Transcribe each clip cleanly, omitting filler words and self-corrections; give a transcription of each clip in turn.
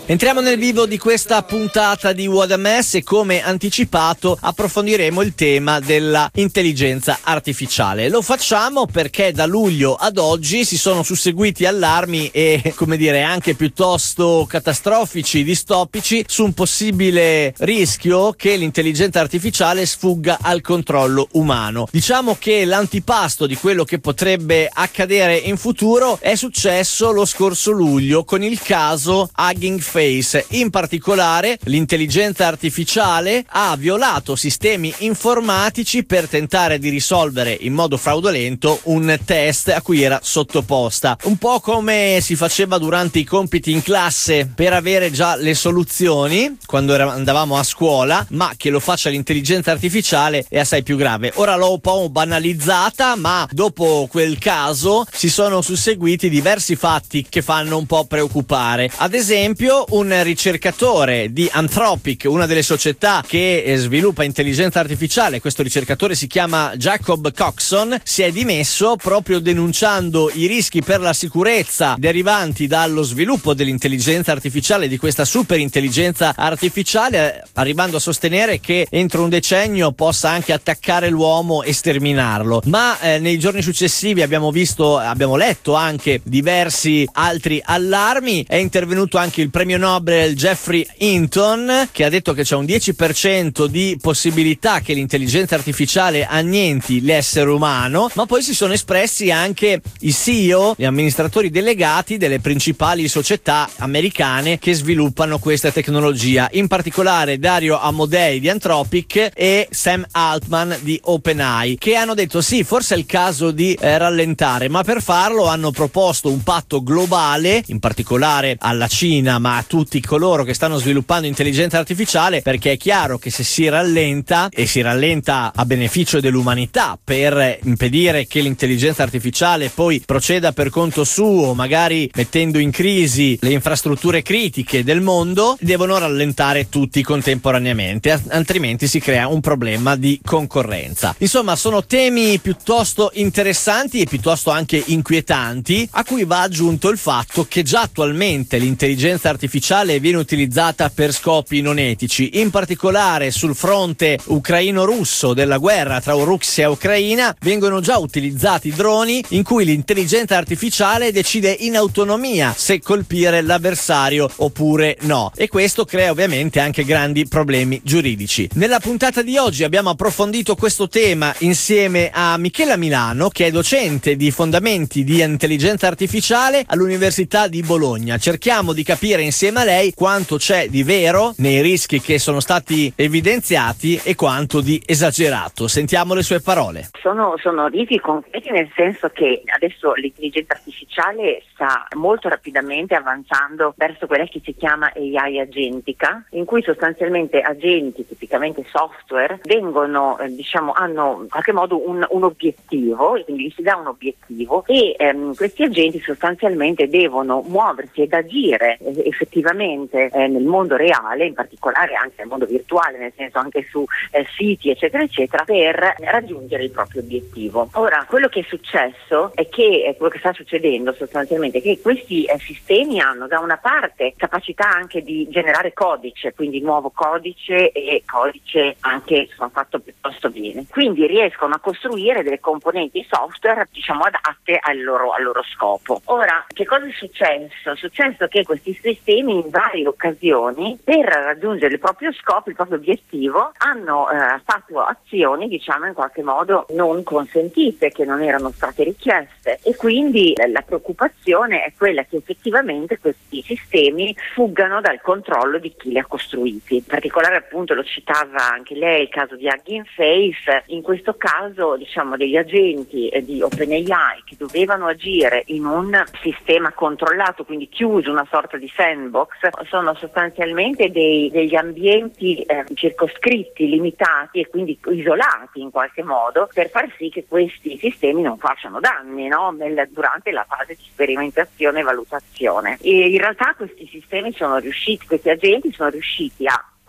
Entriamo nel vivo di questa puntata di What a Mess e, come anticipato, approfondiremo il tema della intelligenza artificiale. Lo facciamo perché da luglio ad oggi si sono susseguiti allarmi e, come dire, anche piuttosto catastrofici, distopici, su un possibile rischio che l'intelligenza artificiale sfugga al controllo umano. Diciamo che l'antipasto di quello che potrebbe accadere in futuro è successo lo scorso luglio con il caso Hugging Face. In particolare, l'intelligenza artificiale ha violato sistemi informatici per tentare di risolvere in modo fraudolento un test a cui era sottoposta. Un po' come si faceva durante i compiti in classe per avere già le soluzioni quando andavamo a scuola, ma che lo faccia l'intelligenza artificiale è assai più grave. Ora l'ho un po' banalizzata, ma dopo quel caso si sono susseguiti diversi fatti che fanno un po' preoccupare. Ad esempio, un ricercatore di Anthropic, una delle società che sviluppa intelligenza artificiale, questo ricercatore si chiama Jacob Coxon, si è dimesso proprio denunciando i rischi per la sicurezza derivanti dallo sviluppo dell'intelligenza artificiale, di questa super intelligenza artificiale, arrivando a sostenere che entro un decennio possa anche attaccare l'uomo e sterminarlo. Ma nei giorni successivi abbiamo letto anche diversi altri allarmi. È intervenuto anche il premio Nobel Jeffrey Hinton, che ha detto che c'è un 10% di possibilità che l'intelligenza artificiale annienti l'essere umano, ma poi si sono espressi anche i CEO, gli amministratori delegati delle principali società americane che sviluppano questa tecnologia, in particolare Dario Amodei di Anthropic e Sam Altman di OpenAI, che hanno detto sì, forse è il caso di rallentare, ma per farlo hanno proposto un patto globale, in particolare alla Cina, ma a tutti coloro che stanno sviluppando intelligenza artificiale, perché è chiaro che se si rallenta, e si rallenta a beneficio dell'umanità per impedire che l'intelligenza artificiale poi proceda per conto suo, magari mettendo in crisi le infrastrutture critiche del mondo, devono rallentare tutti contemporaneamente, altrimenti si crea un problema di concorrenza. Insomma, sono temi piuttosto interessanti e piuttosto anche inquietanti, a cui va aggiunto il fatto che già attualmente l'intelligenza artificiale viene utilizzata per scopi non etici, in particolare sul fronte ucraino-russo della guerra tra Russia e Ucraina. Vengono già utilizzati droni in cui l'intelligenza artificiale decide in autonomia se colpire l'avversario oppure no, e questo crea ovviamente anche grandi problemi giuridici. Nella puntata di oggi abbiamo approfondito questo tema insieme a Michela Milano, che è docente di fondamenti di intelligenza artificiale all'Università di Bologna. Cerchiamo di capire insieme a lei quanto c'è di vero nei rischi che sono stati evidenziati e quanto di esagerato. Sentiamo le sue parole. Sono rischi concreti, nel senso che adesso l'intelligenza artificiale sta molto rapidamente avanzando verso quella che si chiama AI agentica, in cui sostanzialmente agenti, tipicamente software, vengono hanno in qualche modo un obiettivo, quindi si dà un obiettivo e questi agenti sostanzialmente devono muoversi ed agire effettivamente nel mondo reale, in particolare anche nel mondo virtuale, nel senso anche su siti eccetera eccetera, per raggiungere il proprio obiettivo. Ora, quello che è successo è che quello che sta succedendo sostanzialmente è che questi sistemi hanno da una parte capacità anche di generare codice, quindi nuovo codice e codice anche fatto piuttosto bene, quindi riescono a costruire delle componenti software adatte al loro scopo. Ora, che cosa è successo? È successo che questi sistemi in varie occasioni, per raggiungere il proprio scopo, il proprio obiettivo, hanno fatto azioni in qualche modo non consentite, che non erano state richieste, e quindi la preoccupazione è quella che effettivamente questi sistemi fuggano dal controllo di chi li ha costruiti. In particolare, appunto, lo citava anche lei, il caso di Hugging Face. In questo caso degli agenti di OpenAI che dovevano agire in un sistema controllato, quindi chiuso, una sorta di sandbox, sono sostanzialmente degli ambienti circoscritti, limitati e quindi isolati in qualche modo, per far sì che questi sistemi non facciano danni, no? Durante la fase di sperimentazione e valutazione. E in realtà questi agenti sono riusciti a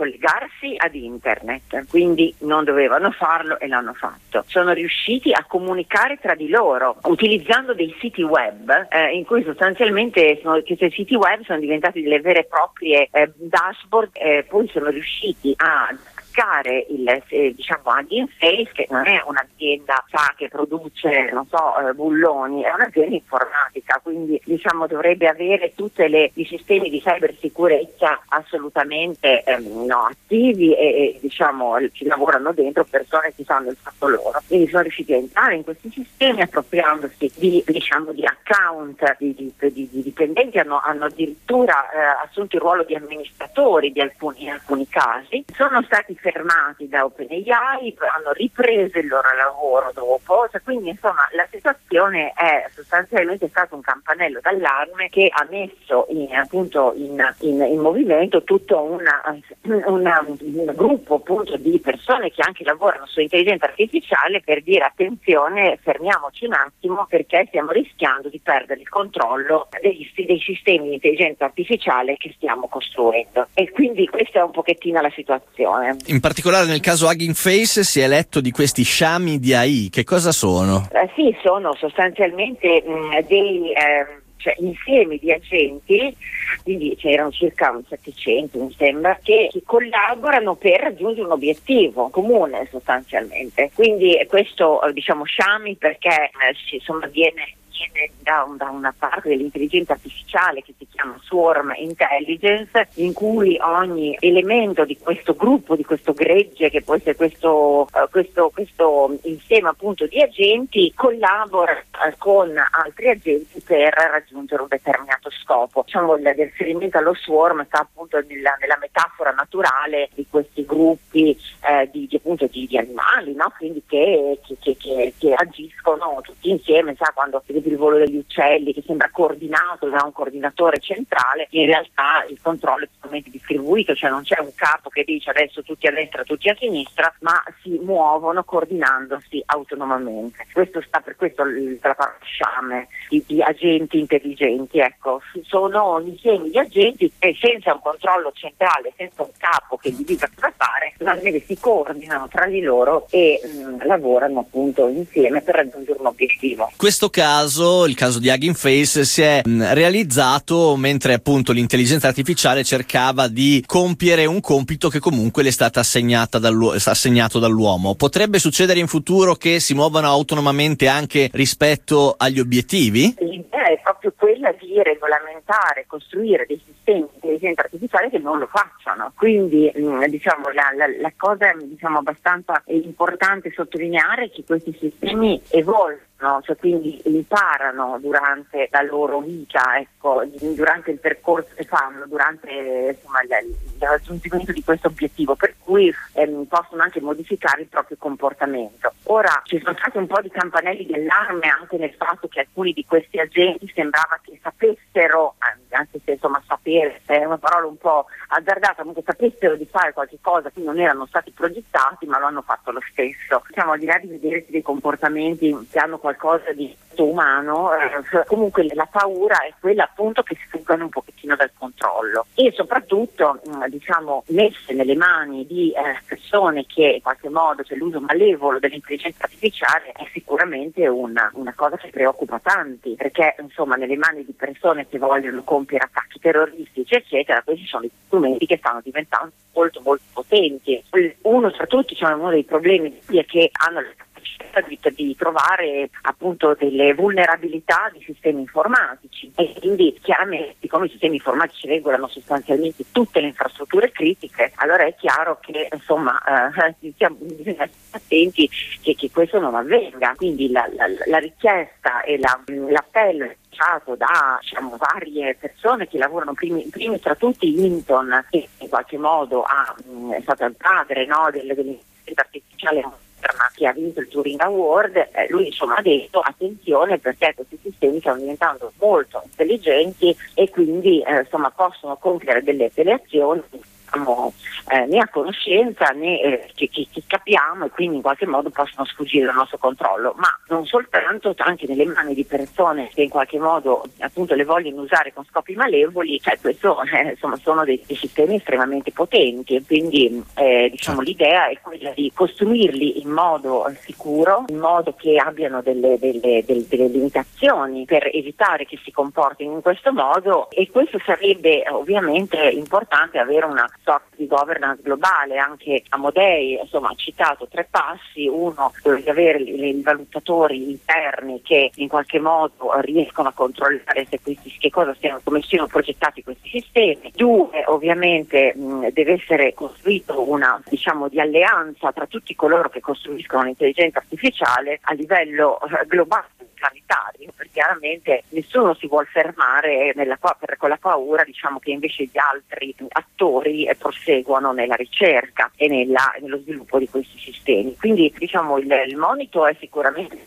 collegarsi ad internet, quindi non dovevano farlo e l'hanno fatto. Sono riusciti a comunicare tra di loro utilizzando dei siti web in cui sostanzialmente questi siti web sono diventati delle vere e proprie dashboard, poi sono riusciti a Hugging Face, che non è un'azienda che produce bulloni, è un'azienda informatica, quindi dovrebbe avere tutti i sistemi di cybersicurezza assolutamente attivi e ci lavorano dentro persone che sanno il fatto loro, quindi sono riusciti a entrare in questi sistemi appropriandosi di account di dipendenti, hanno addirittura assunto il ruolo di amministratori in alcuni casi, sono stati fermati da OpenAI, hanno ripreso il loro lavoro dopo, quindi insomma la situazione è sostanzialmente stato un campanello d'allarme che ha messo in movimento tutto un gruppo appunto di persone che anche lavorano su intelligenza artificiale per dire attenzione, fermiamoci un attimo perché stiamo rischiando di perdere il controllo dei sistemi di intelligenza artificiale che stiamo costruendo, e quindi questa è un pochettino la situazione. In particolare nel caso Hugging Face si è letto di questi sciami di AI, che cosa sono? Sì, sono sostanzialmente dei insiemi di agenti, quindi c'erano circa 700 mi sembra, che collaborano per raggiungere un obiettivo comune sostanzialmente. Quindi questo sciami perché viene da una parte dell'intelligenza artificiale che si chiama Swarm Intelligence, in cui ogni elemento di questo gruppo, di questo gregge, che può essere questo insieme appunto di agenti, collabora con altri agenti per raggiungere un determinato scopo. Il riferimento allo Swarm sta appunto nella metafora naturale di questi gruppi di animali, no? Quindi che agiscono tutti insieme, quando il volo degli uccelli che sembra coordinato da un coordinatore centrale, in realtà il controllo è totalmente distribuito, non c'è un capo che dice adesso tutti a destra, tutti a sinistra, ma si muovono coordinandosi autonomamente. Per questo la parola sciame, di agenti intelligenti, sono insiemi di agenti che senza un controllo centrale, senza un capo che gli dica cosa fare, si coordinano tra di loro e lavorano appunto insieme per raggiungere un obiettivo. Questo caso, il caso di Hugging Face, si è realizzato mentre appunto l'intelligenza artificiale cercava di compiere un compito che comunque le è stato assegnato dall'uomo. Potrebbe succedere in futuro che si muovano autonomamente anche rispetto agli obiettivi? L'idea è proprio quella di regolamentare, costruire dei sistemi di intelligenza artificiale che non lo facciano. Quindi la cosa abbastanza importante sottolineare è che questi sistemi evolvono, quindi imparano durante la loro vita, durante il percorso che fanno, durante il raggiungimento di questo obiettivo, per cui possono anche modificare il proprio comportamento. Ora ci sono stati un po' di campanelli d'allarme anche nel fatto che alcuni di questi agenti sembrava che sapessero, anche se sapere è una parola un po' azzardata, comunque sapessero di fare qualche cosa, quindi non erano stati progettati ma lo hanno fatto lo stesso. Al di là di vedere dei comportamenti che hanno qualcosa di umano, comunque la paura è quella appunto che sfuggano un pochettino dal controllo e soprattutto messe nelle mani di persone che in qualche modo l'uso malevolo dell'intelligenza artificiale è sicuramente una cosa che preoccupa tanti, perché nelle mani di persone che vogliono compiere attacchi terroristici eccetera, questi sono gli strumenti che stanno diventando molto molto potenti. Uno tra tutti, uno dei problemi è che hanno la capacità di trovare appunto delle vulnerabilità di sistemi informatici, e quindi chiaramente siccome i sistemi informatici regolano sostanzialmente tutte le infrastrutture critiche, allora è chiaro che bisogna stare attenti che questo non avvenga. Quindi la richiesta e l'appello da varie persone che lavorano primi tra tutti Hinton, che in qualche modo è stato il padre dell'intelligenza artificiale che ha vinto il Turing Award. Lui ha detto attenzione perché questi sistemi stanno diventando molto intelligenti e quindi possono compiere delle azioni né a conoscenza né che capiamo, e quindi in qualche modo possono sfuggire dal nostro controllo, ma non soltanto, anche nelle mani di persone che in qualche modo appunto le vogliono usare con scopi malevoli. Questo insomma sono dei sistemi estremamente potenti, e quindi l'idea è quella di costruirli in modo sicuro, in modo che abbiano delle limitazioni per evitare che si comportino in questo modo, e questo sarebbe ovviamente importante avere una sorta di governance globale. Anche Amodei ha citato 3 passi: uno, quello di avere i valutatori interni che in qualche modo riescono a controllare come siano progettati questi sistemi; 2, ovviamente deve essere costruito una di alleanza tra tutti coloro che costruiscono l'intelligenza artificiale a livello globale, planetario, perché chiaramente nessuno si vuol fermare con la paura che invece gli altri attori proseguano nella ricerca e nello sviluppo di questi sistemi. Quindi il monito è sicuramente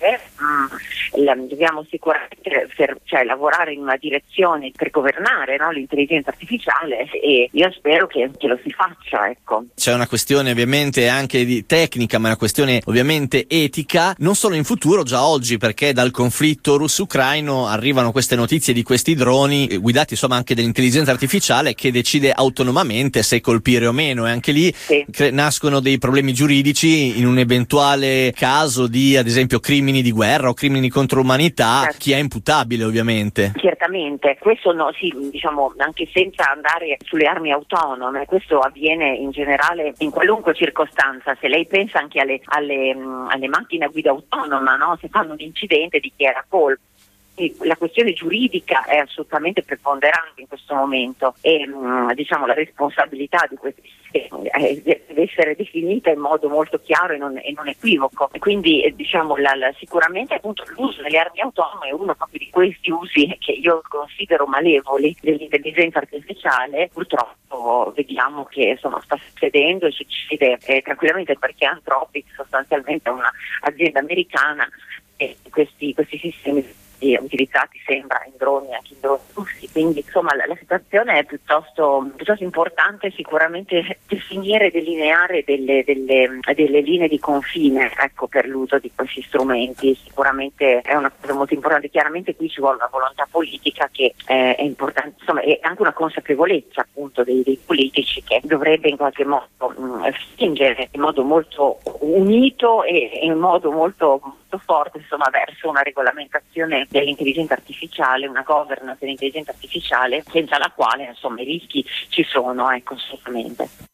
dobbiamo sicuramente lavorare in una direzione per governare l'intelligenza artificiale, e io spero che lo si faccia. C'è una questione ovviamente anche di tecnica, ma è una questione ovviamente etica, non solo in futuro, già oggi, perché dal conflitto russo-ucraino arrivano queste notizie di questi droni guidati anche dall'intelligenza artificiale che decide autonomamente se colpire o meno, e anche lì nascono dei problemi giuridici in un eventuale caso di, ad esempio, crimini di guerra o crimini contro l'umanità. Certo. Chi è imputabile ovviamente. Certamente, questo anche senza andare sulle armi autonome, questo avviene in generale in qualunque circostanza. Se lei pensa anche alle macchine a guida autonoma, se fanno un incidente dichiara colpa. La questione giuridica è assolutamente preponderante in questo momento, e la responsabilità di questi sistemi deve essere definita in modo molto chiaro e non equivoco. Quindi sicuramente appunto l'uso delle armi autonome è uno proprio di questi usi che io considero malevoli dell'intelligenza artificiale. Purtroppo vediamo che sta succedendo, e succede tranquillamente, perché Anthropic sostanzialmente è un'azienda americana, e questi sistemi utilizzati sembra in droni, anche in droni russi. Quindi la situazione è piuttosto importante. Sicuramente definire e delineare delle linee di confine per l'uso di questi strumenti sicuramente è una cosa molto importante. Chiaramente qui ci vuole una volontà politica che è importante, e anche una consapevolezza appunto dei politici, che dovrebbe in qualche modo spingere in modo molto unito e in modo molto forte verso una regolamentazione dell'intelligenza artificiale, una governance dell'intelligenza artificiale, senza la quale i rischi ci sono, assolutamente.